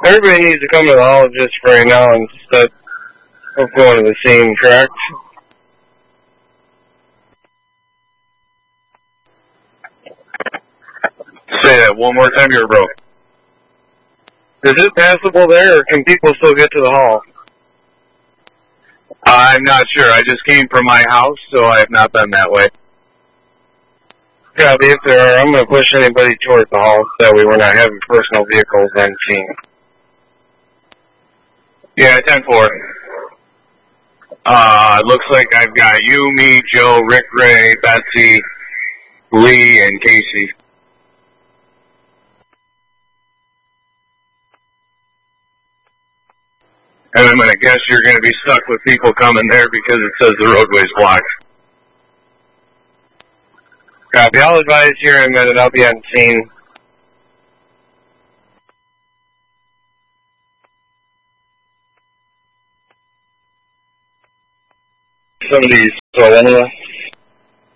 Everybody needs to come to the hall just for right now instead of going to the scene, correct? Say that one more time, you're broke. Is it passable there, or can people still get to the hall? I'm not sure. I just came from my house, so I have not been that way. Copy. If there are, I'm going to push anybody towards the hall so that way we're not having personal vehicles on scene. Yeah, 10-4. Looks like I've got you, me, Joe, Rick, Ray, Betsy, Lee, and Casey. And I'm going to guess you're going to be stuck with people coming there because it says the roadway's blocked. Copy. I'll advise here in a minute. I'll be on scene. Some of these, so anyway.